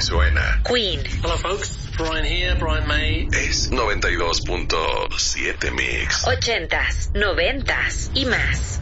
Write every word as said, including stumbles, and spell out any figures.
suena. Queen. Hello folks, Brian here, Brian May. Es noventa y dos punto siete Mix. Ochentas, noventas y más.